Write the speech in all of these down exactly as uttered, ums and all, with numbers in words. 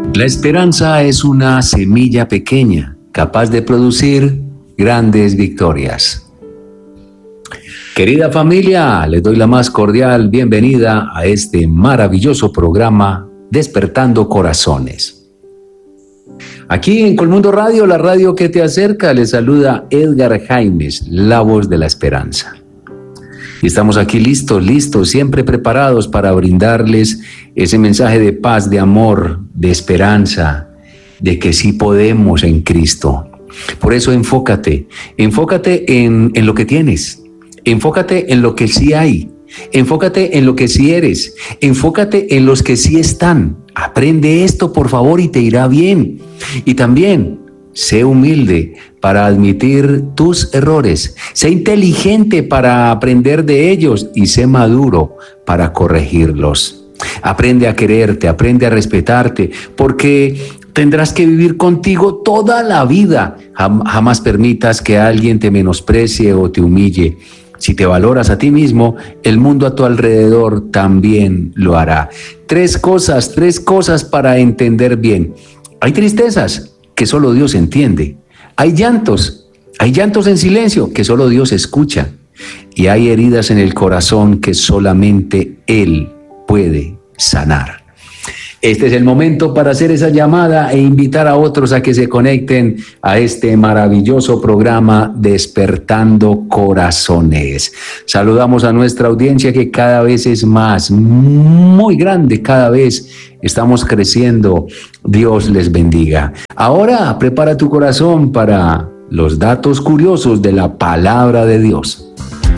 La esperanza es una semilla pequeña, capaz de producir grandes victorias. Querida familia, les doy la más cordial bienvenida a este maravilloso programa Despertando Corazones. Aquí en Colmundo Radio, la radio que te acerca, les saluda Edgar Jaimes, la voz de la esperanza. Y estamos aquí listos, listos, siempre preparados para brindarles ese mensaje de paz, de amor, de esperanza, de que sí podemos en Cristo. Por eso enfócate, enfócate en, en lo que tienes, enfócate en lo que sí hay, enfócate en lo que sí eres, enfócate en los que sí están. Aprende esto, por favor, y te irá bien. Y también, sé humilde para admitir tus errores, sé inteligente para aprender de ellos y sé maduro para corregirlos. Aprende a quererte, aprende a respetarte, porque tendrás que vivir contigo toda la vida. Jam- jamás permitas que alguien te menosprecie o te humille. Si te valoras a ti mismo, el mundo a tu alrededor también lo hará. Tres cosas, tres cosas para entender bien. Hay tristezas que solo Dios entiende. Hay llantos, hay llantos en silencio que solo Dios escucha. Y hay heridas en el corazón que solamente Él puede sanar. Este es el momento para hacer esa llamada e invitar a otros a que se conecten a este maravilloso programa Despertando Corazones. Saludamos a nuestra audiencia que cada vez es más, muy grande, cada vez estamos creciendo. Dios les bendiga. Ahora prepara tu corazón para los datos curiosos de la palabra de Dios.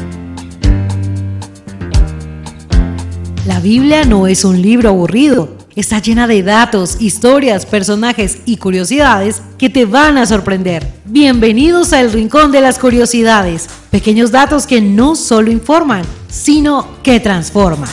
La Biblia no es un libro aburrido. Está llena de datos, historias, personajes y curiosidades que te van a sorprender. Bienvenidos al Rincón de las Curiosidades. Pequeños datos que no solo informan, sino que transforman.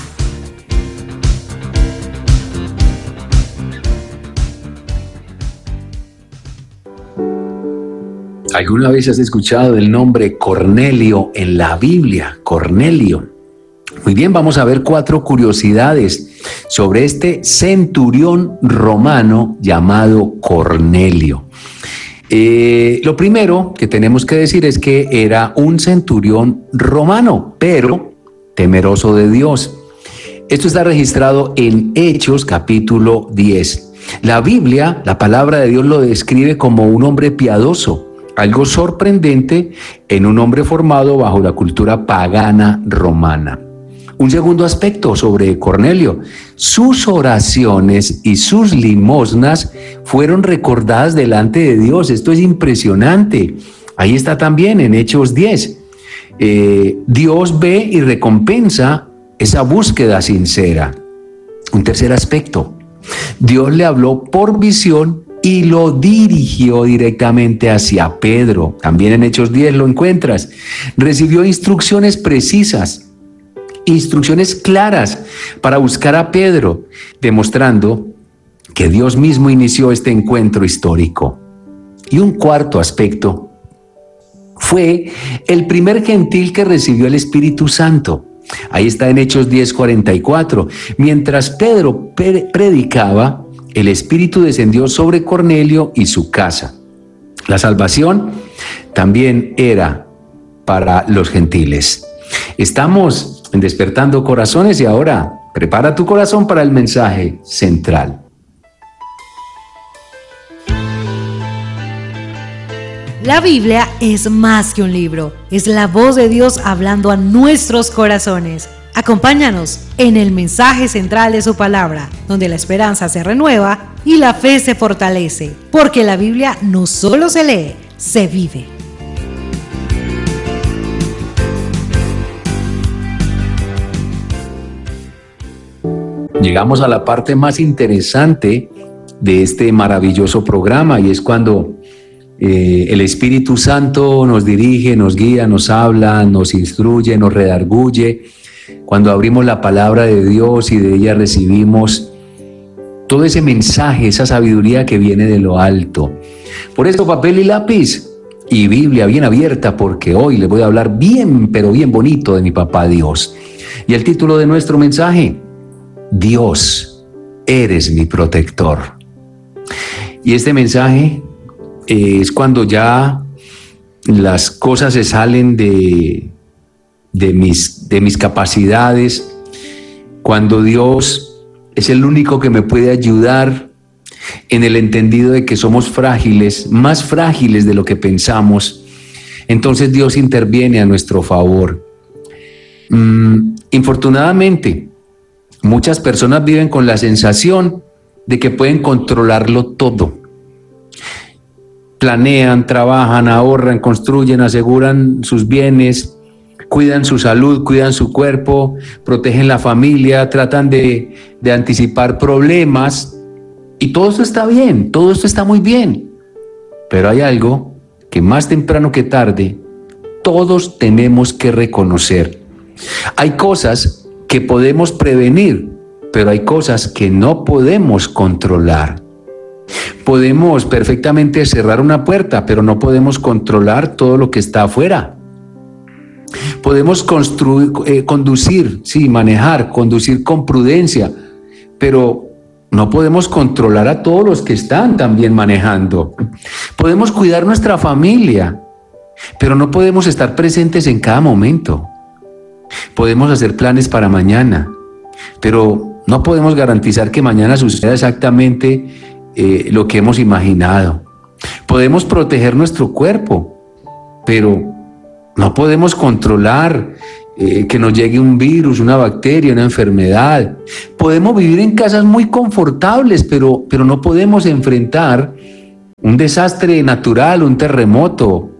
¿Alguna vez has escuchado el nombre Cornelio en la Biblia? Cornelio. Muy bien, vamos a ver cuatro curiosidades sobre este centurión romano llamado Cornelio. Eh, lo primero que tenemos que decir es que era un centurión romano, pero temeroso de Dios. Esto está registrado en Hechos capítulo diez. La Biblia, la palabra de Dios, lo describe como un hombre piadoso, algo sorprendente en un hombre formado bajo la cultura pagana romana. Un segundo aspecto sobre Cornelio: sus oraciones y sus limosnas fueron recordadas delante de Dios. Esto es impresionante. Ahí está también en Hechos diez. Eh, Dios ve y recompensa esa búsqueda sincera. Un tercer aspecto: Dios le habló por visión y lo dirigió directamente hacia Pedro. También en Hechos diez lo encuentras. Recibió instrucciones precisas, instrucciones claras para buscar a Pedro, demostrando que Dios mismo inició este encuentro histórico. Y un cuarto aspecto: fue el primer gentil que recibió el Espíritu Santo. Ahí está en Hechos diez cuarenta y cuatro. Mientras Pedro predicaba, el Espíritu descendió sobre Cornelio y su casa. La salvación también era para los gentiles. Estamos en Despertando Corazones y ahora prepara tu corazón para el mensaje central. La Biblia es más que un libro, es la voz de Dios hablando a nuestros corazones. Acompáñanos en el mensaje central de su palabra, donde la esperanza se renueva y la fe se fortalece, porque la Biblia no solo se lee, se vive. Llegamos a la parte más interesante de este maravilloso programa, y es cuando eh, el Espíritu Santo nos dirige, nos guía, nos habla, nos instruye, nos redarguye. Cuando abrimos la palabra de Dios y de ella recibimos todo ese mensaje, esa sabiduría que viene de lo alto. Por eso, papel y lápiz y Biblia bien abierta, porque hoy les voy a hablar bien, pero bien bonito de mi papá Dios. Y el título de nuestro mensaje: Dios, eres mi protector. Y este mensaje eh, es cuando ya las cosas se salen de, de, mis, de mis capacidades, cuando Dios es el único que me puede ayudar en el entendido de que somos frágiles, más frágiles de lo que pensamos. Entonces Dios interviene a nuestro favor. Mm, infortunadamente, muchas personas viven con la sensación de que pueden controlarlo todo. Planean, trabajan, ahorran, construyen, aseguran sus bienes, cuidan su salud, cuidan su cuerpo, protegen la familia, tratan de, de anticipar problemas. Y todo esto está bien, todo esto está muy bien. Pero hay algo que más temprano que tarde todos tenemos que reconocer. Hay cosas que podemos prevenir, pero hay cosas que no podemos controlar. Podemos perfectamente cerrar una puerta, pero no podemos controlar todo lo que está afuera. Podemos construir, eh, conducir, sí, manejar, conducir con prudencia, pero no podemos controlar a todos los que están también manejando. Podemos cuidar nuestra familia, pero no podemos estar presentes en cada momento. Podemos hacer planes para mañana, pero no podemos garantizar que mañana suceda exactamente eh, lo que hemos imaginado. Podemos proteger nuestro cuerpo, pero no podemos controlar eh, que nos llegue un virus, una bacteria, una enfermedad. Podemos vivir en casas muy confortables, pero, pero no podemos enfrentar un desastre natural, un terremoto,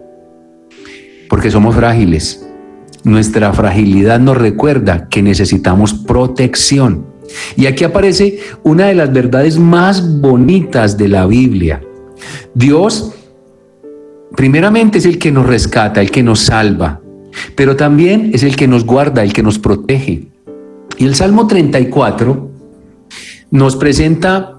porque somos frágiles. Nuestra fragilidad nos recuerda que necesitamos protección. Y aquí aparece una de las verdades más bonitas de la Biblia. Dios, primeramente, es el que nos rescata, el que nos salva, pero también es el que nos guarda, el que nos protege. Y el Salmo treinta y cuatro nos presenta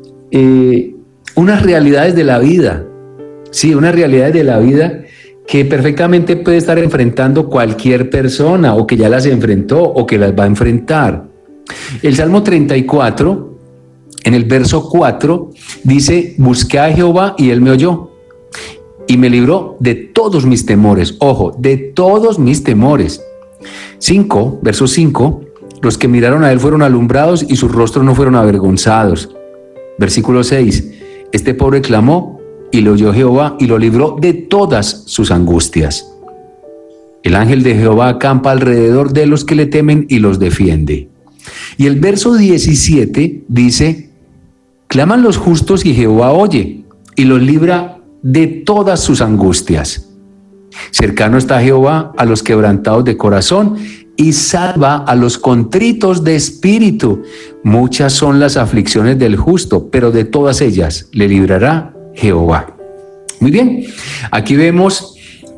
eh, unas realidades de la vida, sí, unas realidades de la vida que perfectamente puede estar enfrentando cualquier persona, o que ya las enfrentó, o que las va a enfrentar. El Salmo treinta y cuatro, en el verso cuatro, dice: busqué a Jehová y él me oyó, y me libró de todos mis temores. Ojo, de todos mis temores. cinco, verso cinco, los que miraron a él fueron alumbrados y sus rostros no fueron avergonzados. Versículo seis, este pobre clamó y lo oyó Jehová y lo libró de todas sus angustias. El ángel de Jehová acampa alrededor de los que le temen y los defiende. Y el verso diecisiete dice: claman los justos y Jehová oye y los libra de todas sus angustias. Cercano está Jehová a los quebrantados de corazón y salva a los contritos de espíritu. Muchas son las aflicciones del justo, pero de todas ellas le librará Jehová. Muy bien, aquí vemos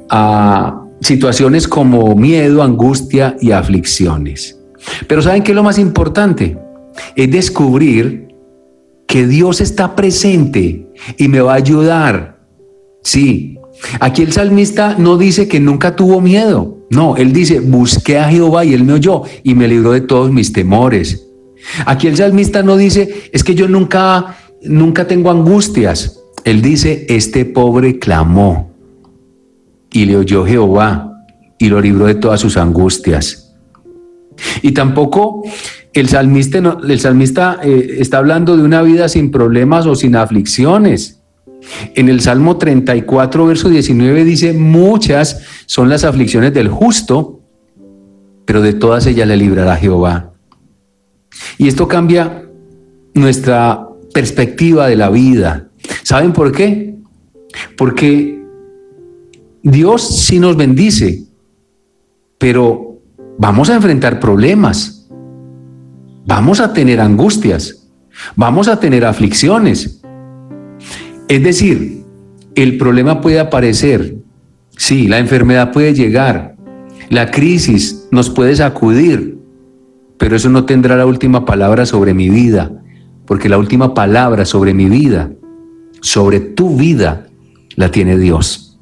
uh, situaciones como miedo, angustia y aflicciones. Pero ¿saben qué es lo más importante? Es descubrir que Dios está presente y me va a ayudar. Sí, aquí el salmista no dice que nunca tuvo miedo. No, él dice: busqué a Jehová y él me oyó y me libró de todos mis temores. Aquí el salmista no dice: es que yo nunca, nunca tengo angustias. Él dice: este pobre clamó y le oyó Jehová y lo libró de todas sus angustias. Y tampoco el salmista, el salmista eh, está hablando de una vida sin problemas o sin aflicciones. En el Salmo treinta y cuatro, verso diecinueve dice: muchas son las aflicciones del justo, pero de todas ellas le librará Jehová. Y esto cambia nuestra perspectiva de la vida. ¿Saben por qué? Porque Dios sí nos bendice, pero vamos a enfrentar problemas, vamos a tener angustias, vamos a tener aflicciones. Es decir, el problema puede aparecer, sí, la enfermedad puede llegar, la crisis nos puede sacudir, pero eso no tendrá la última palabra sobre mi vida, porque la última palabra sobre mi vida, sobre tu vida, la tiene Dios.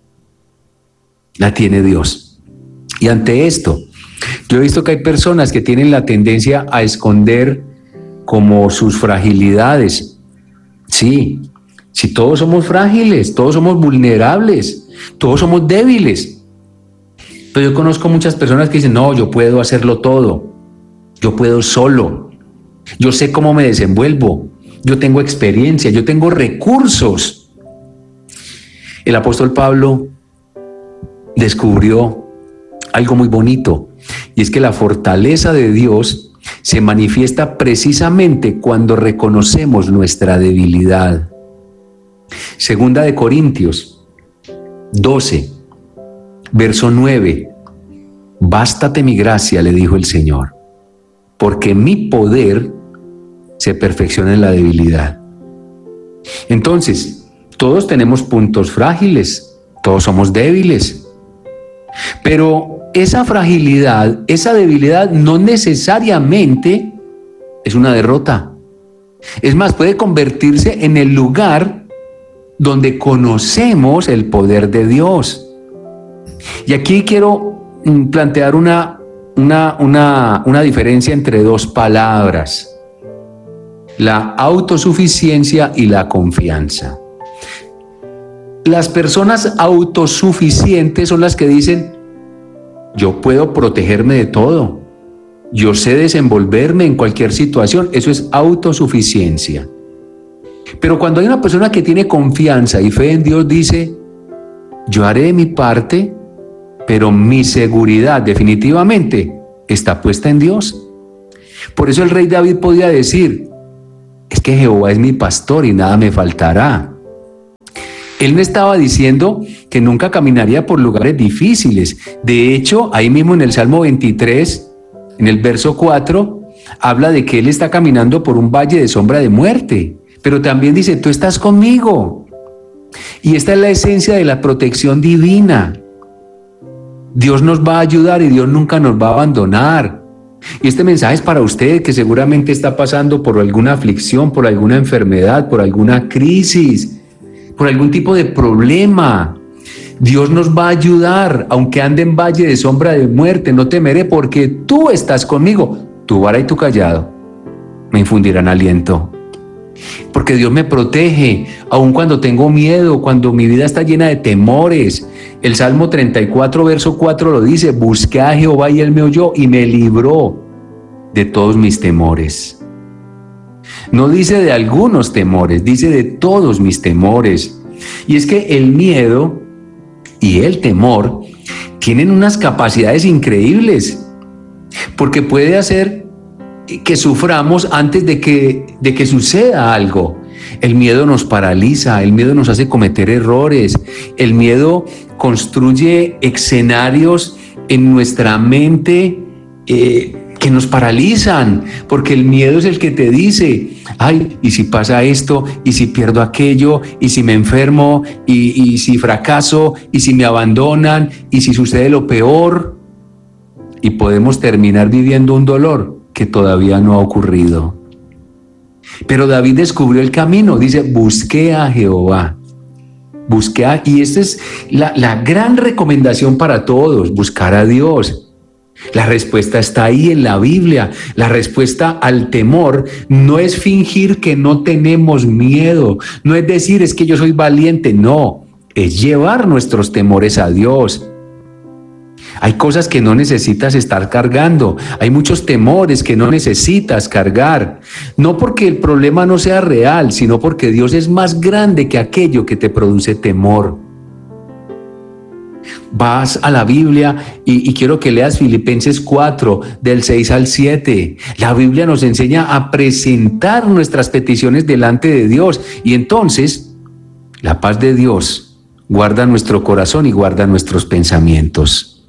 La tiene Dios. Y ante esto, yo he visto que hay personas que tienen la tendencia a esconder como sus fragilidades. Sí, Si todos somos frágiles, todos somos vulnerables, todos somos débiles. Pero yo conozco muchas personas que dicen, no, yo puedo hacerlo todo, yo puedo solo, yo sé cómo me desenvuelvo, yo tengo experiencia, yo tengo recursos. El apóstol Pablo descubrió algo muy bonito, y es que la fortaleza de Dios se manifiesta precisamente cuando reconocemos nuestra debilidad. Segunda de Corintios doce, verso nueve. Bástate mi gracia, le dijo el Señor, porque mi poder se perfecciona en la debilidad. Entonces, todos tenemos puntos frágiles, todos somos débiles, pero esa fragilidad, esa debilidad no necesariamente es una derrota. Es más, puede convertirse en el lugar donde conocemos el poder de Dios. Y aquí quiero plantear una, una, una, una diferencia entre dos palabras: la autosuficiencia y la confianza. Las personas autosuficientes son las que dicen, yo puedo protegerme de todo, yo sé desenvolverme en cualquier situación. Eso es autosuficiencia. Pero cuando hay una persona que tiene confianza y fe en Dios, dice, yo haré mi parte, pero mi seguridad definitivamente está puesta en Dios. Por eso el rey David podía decir, es que Jehová es mi pastor y nada me faltará. Él no estaba diciendo que nunca caminaría por lugares difíciles. De hecho, ahí mismo en el Salmo veintitrés, en el verso cuatro, habla de que él está caminando por un valle de sombra de muerte. Pero también dice, tú estás conmigo. Y esta es la esencia de la protección divina. Dios nos va a ayudar y Dios nunca nos va a abandonar. Y este mensaje es para usted que seguramente está pasando por alguna aflicción, por alguna enfermedad, por alguna crisis, por algún tipo de problema. Dios nos va a ayudar, aunque ande en valle de sombra de muerte, no temeré porque tú estás conmigo. Tu vara y tu cayado me infundirán aliento. Porque Dios me protege, aun cuando tengo miedo, cuando mi vida está llena de temores. El Salmo treinta y cuatro, verso cuatro lo dice, busqué a Jehová y él me oyó y me libró de todos mis temores. No dice de algunos temores, dice de todos mis temores. Y es que el miedo y el temor tienen unas capacidades increíbles, porque puede hacer que suframos antes de que, de que suceda algo. El miedo nos paraliza, el miedo nos hace cometer errores, el miedo construye escenarios en nuestra mente eh, que nos paralizan, porque el miedo es el que te dice, ay, ¿y si pasa esto? ¿Y si pierdo aquello? ¿Y si me enfermo? ¿Y, y si fracaso? ¿Y si me abandonan? ¿Y si sucede lo peor? Y podemos terminar viviendo un dolor que todavía no ha ocurrido. Pero David descubrió el camino, dice, busqué a Jehová. Busqué a, y esta es la, la gran recomendación para todos, buscar a Dios. La respuesta está ahí en la Biblia. La respuesta al temor no es fingir que no tenemos miedo, no es decir es que yo soy valiente, no, es llevar nuestros temores a Dios. Hay cosas que no necesitas estar cargando, hay muchos temores que no necesitas cargar, no porque el problema no sea real, sino porque Dios es más grande que aquello que te produce temor. Vas a la Biblia y, y quiero que leas Filipenses cuatro, del seis al siete. La Biblia nos enseña a presentar nuestras peticiones delante de Dios y entonces la paz de Dios guarda nuestro corazón y guarda nuestros pensamientos.